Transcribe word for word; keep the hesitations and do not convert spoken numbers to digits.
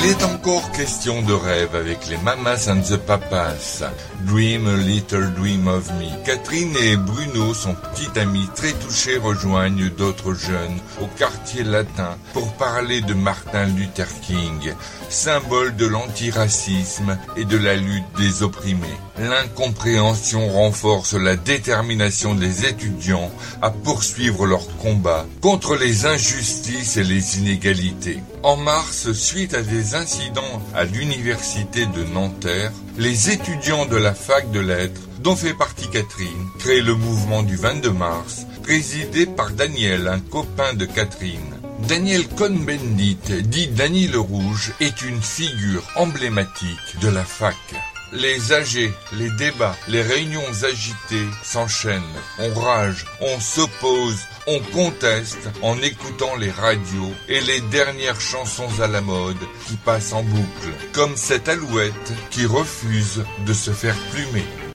Il est encore question de rêve avec les Mamas and the Papas. Dream a little dream of me. Catherine et Bruno, son petit ami très touché, rejoignent d'autres jeunes au quartier latin pour parler de Martin Luther King, symbole de l'antiracisme et de la lutte des opprimés. L'incompréhension renforce la détermination des étudiants à poursuivre leur combat contre les injustices et les inégalités. En mars, suite à des incidents à l'université de Nanterre, les étudiants de la fac de lettres, dont fait partie Catherine, créent le mouvement du vingt-deux mars, présidé par Daniel, un copain de Catherine. Daniel Cohn-Bendit, dit Danny le Rouge, est une figure emblématique de la fac. Les A G, les débats, les réunions agitées s'enchaînent. On rage, on s'oppose, on conteste en écoutant les radios et les dernières chansons à la mode qui passent en boucle, comme cette alouette qui refuse de se faire plumer.